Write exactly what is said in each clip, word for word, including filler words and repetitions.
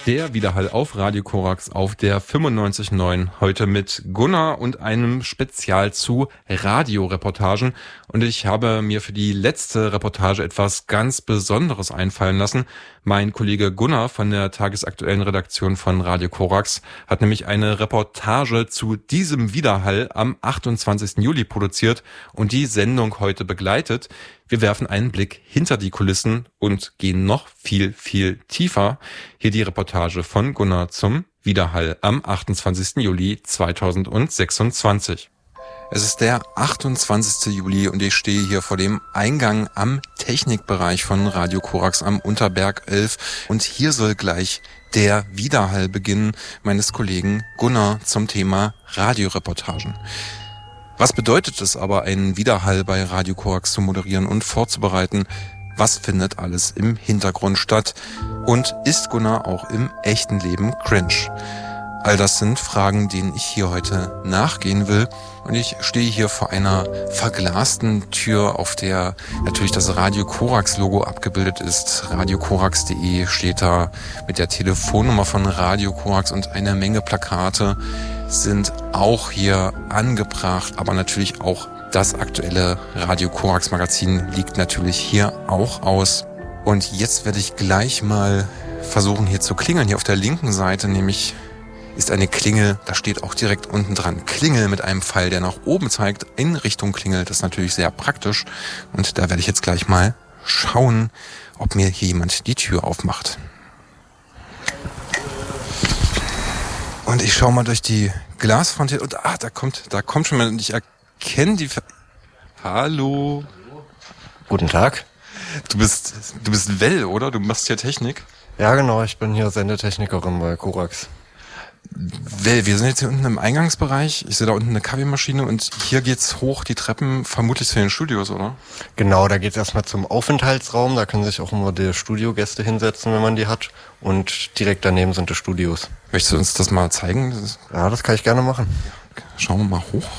Der Widerhall auf Radio Korax auf der fünfundneunzig Komma neun. Heute mit Gunnar und einem Spezial zu Radioreportagen. Und ich habe mir für die letzte Reportage etwas ganz Besonderes einfallen lassen. Mein Kollege Gunnar von der tagesaktuellen Redaktion von Radio Korax hat nämlich eine Reportage zu diesem Widerhall am achtundzwanzigsten Juli produziert und die Sendung heute begleitet. Wir werfen einen Blick hinter die Kulissen und gehen noch viel, viel tiefer. Hier die Reportage von Gunnar zum Widerhall am achtundzwanzigsten Juli zweitausendsechsundzwanzig. Es ist der achtundzwanzigsten Juli und ich stehe hier vor dem Eingang am Technikbereich von Radio Korax am Unterberg elf. Und hier soll gleich der Widerhall beginnen meines Kollegen Gunnar zum Thema Radioreportagen. Was bedeutet es aber, einen Widerhall bei Radio Korax zu moderieren und vorzubereiten? Was findet alles im Hintergrund statt? Und ist Gunnar auch im echten Leben cringe? All das sind Fragen, denen ich hier heute nachgehen will. Und ich stehe hier vor einer verglasten Tür, auf der natürlich das Radio Korax Logo abgebildet ist. radio korax punkt de steht da mit der Telefonnummer von Radio Korax und eine Menge Plakate sind auch hier angebracht. Aber natürlich auch das aktuelle Radio Korax Magazin liegt natürlich hier auch aus. Und jetzt werde ich gleich mal versuchen hier zu klingeln. Hier auf der linken Seite nämlich ist eine Klingel, da steht auch direkt unten dran Klingel mit einem Pfeil, der nach oben zeigt, in Richtung Klingel. Das ist natürlich sehr praktisch. Und da werde ich jetzt gleich mal schauen, ob mir hier jemand die Tür aufmacht. Und ich schaue mal durch die Glasfront hier und ah, da kommt, da kommt schon mal und ich erkenne die... Ver- Hallo. Guten Tag. Du bist, du bist Well, oder? Du machst hier Technik? Ja, genau. Ich bin hier Sendetechnikerin bei Korax. Well, wir sind jetzt hier unten im Eingangsbereich. Ich sehe da unten eine Kaffeemaschine und hier geht's hoch die Treppen, vermutlich zu den Studios, oder? Genau, da geht's erstmal zum Aufenthaltsraum. Da können sich auch immer die Studiogäste hinsetzen, wenn man die hat. Und direkt daneben sind die Studios. Möchtest du uns das mal zeigen? Das ja, das kann ich gerne machen. Okay. Schauen wir mal hoch.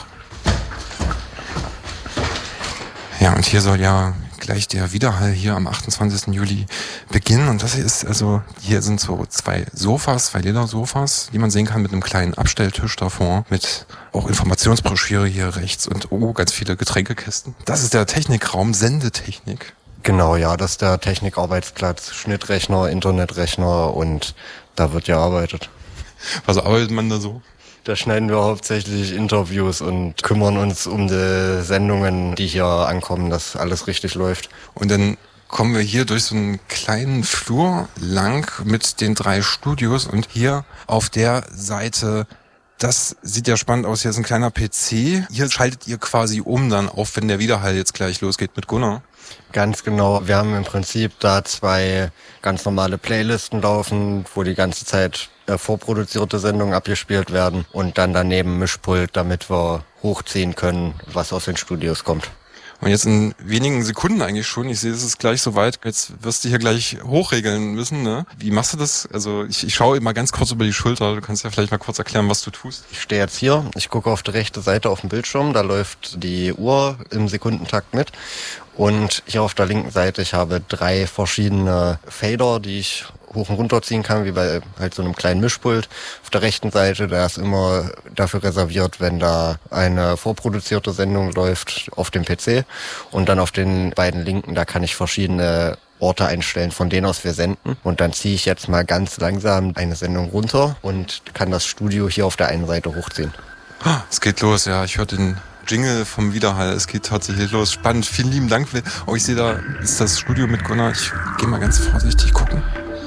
Ja, und hier soll ja gleich der Widerhall hier am achtundzwanzigsten Juli beginnen. Und das hier ist also, hier sind so zwei Sofas, zwei Ledersofas, die man sehen kann mit einem kleinen Abstelltisch davor, mit auch Informationsbroschüre hier rechts und oh, ganz viele Getränkekästen. Das ist der Technikraum, Sendetechnik. Genau, ja, das ist der Technikarbeitsplatz, Schnittrechner, Internetrechner und da wird gearbeitet. Was arbeitet man da so? Da schneiden wir hauptsächlich Interviews und kümmern uns um die Sendungen, die hier ankommen, dass alles richtig läuft. Und dann kommen wir hier durch so einen kleinen Flur lang mit den drei Studios und hier auf der Seite, das sieht ja spannend aus, hier ist ein kleiner P C. Hier schaltet ihr quasi um dann auf, wenn der Widerhall jetzt gleich losgeht mit Gunnar. Ganz genau. Wir haben im Prinzip da zwei ganz normale Playlisten laufen, wo die ganze Zeit äh, vorproduzierte Sendungen abgespielt werden und dann daneben Mischpult, damit wir hochziehen können, was aus den Studios kommt. Und jetzt in wenigen Sekunden eigentlich schon, ich sehe, es ist gleich soweit, jetzt wirst du hier gleich hochregeln müssen, ne? Wie machst du das? Also ich, ich schaue immer ganz kurz über die Schulter, du kannst ja vielleicht mal kurz erklären, was du tust. Ich stehe jetzt hier, ich gucke auf die rechte Seite auf dem Bildschirm, da läuft die Uhr im Sekundentakt mit. Und hier auf der linken Seite, ich habe drei verschiedene Fader, die ich hoch und runter ziehen kann, wie bei halt so einem kleinen Mischpult. Auf der rechten Seite, da ist immer dafür reserviert, wenn da eine vorproduzierte Sendung läuft auf dem P C. Und dann auf den beiden linken, da kann ich verschiedene Orte einstellen, von denen aus wir senden. Und dann ziehe ich jetzt mal ganz langsam eine Sendung runter und kann das Studio hier auf der einen Seite hochziehen. Es geht los, ja, ich höre den Jingle vom Widerhall, es geht tatsächlich los. Spannend, vielen lieben Dank. Oh, ich sehe, da ist das Studio mit Gunnar. Ich gehe mal ganz vorsichtig gucken.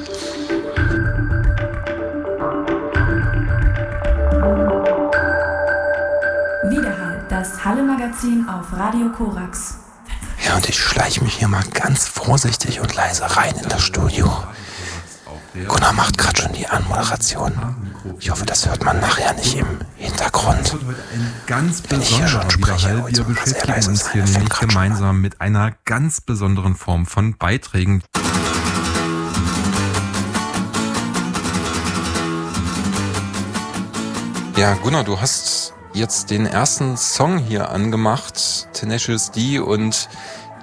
Widerhall, das Halle-Magazin auf Radio Korax. Ja, und ich schleiche mich hier mal ganz vorsichtig und leise rein in das Studio. Gunnar macht gerade schon die Anmoderation. Ich hoffe, das hört man nachher nicht im Hintergrund. Ein ganz besonderer Widerhall. Wir beschäftigen uns hier nämlich gemeinsam mit einer ganz besonderen Form von Beiträgen. Ja, Gunnar, du hast jetzt den ersten Song hier angemacht, Tenacious D, und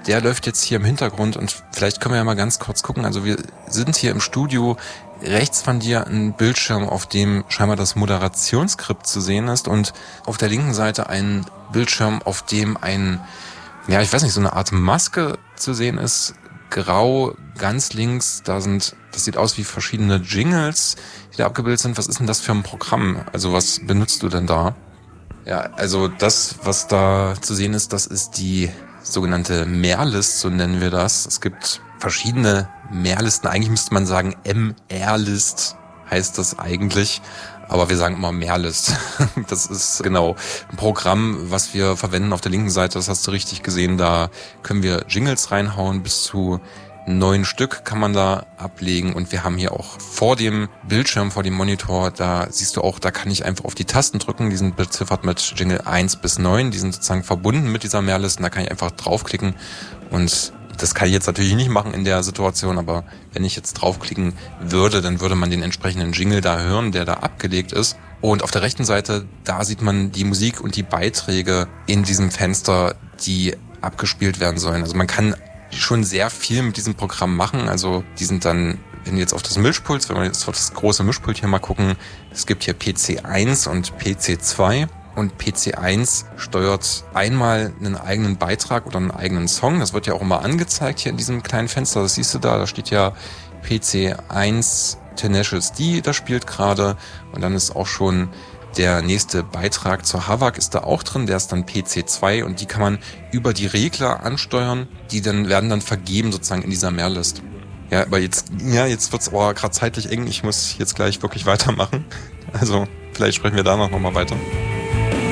der läuft jetzt hier im Hintergrund und vielleicht können wir ja mal ganz kurz gucken. Also wir sind hier im Studio, rechts von dir ein Bildschirm, auf dem scheinbar das Moderationsskript zu sehen ist und auf der linken Seite ein Bildschirm, auf dem ein, ja, ich weiß nicht, so eine Art Maske zu sehen ist. Grau, ganz links, da sind, das sieht aus wie verschiedene Jingles, die da abgebildet sind. Was ist denn das für ein Programm? Also was benutzt du denn da? Ja, also das, was da zu sehen ist, das ist die sogenannte Mehrlist, so nennen wir das. Es gibt verschiedene Mehrlisten. Eigentlich müsste man sagen M R-List heißt das eigentlich. Aber wir sagen immer Mehrlist. Das ist genau ein Programm, was wir verwenden auf der linken Seite. Das hast du richtig gesehen. Da können wir Jingles reinhauen. Bis zu neun Stück kann man da ablegen. Und wir haben hier auch vor dem Bildschirm, vor dem Monitor, da siehst du auch, da kann ich einfach auf die Tasten drücken. Die sind beziffert mit Jingle eins bis neun. Die sind sozusagen verbunden mit dieser Mehrliste. Da kann ich einfach draufklicken und das kann ich jetzt natürlich nicht machen in der Situation, aber wenn ich jetzt draufklicken würde, dann würde man den entsprechenden Jingle da hören, der da abgelegt ist. Und auf der rechten Seite, da sieht man die Musik und die Beiträge in diesem Fenster, die abgespielt werden sollen. Also man kann schon sehr viel mit diesem Programm machen. Also die sind dann, wenn wir jetzt auf das Mischpult, wenn wir jetzt auf das große Mischpult hier mal gucken, es gibt hier P C eins und P C zwei. Und P C eins steuert einmal einen eigenen Beitrag oder einen eigenen Song. Das wird ja auch immer angezeigt hier in diesem kleinen Fenster. Das siehst du da, da steht ja P C eins Tenacious D, das spielt gerade. Und dann ist auch schon der nächste Beitrag zur Havak ist da auch drin. Der ist dann P C zwei und die kann man über die Regler ansteuern. Die dann werden dann vergeben sozusagen in dieser Mehrlist. Ja, aber jetzt, ja, jetzt wird's aber gerade zeitlich eng. Ich muss jetzt gleich wirklich weitermachen. Also vielleicht sprechen wir danach nochmal weiter.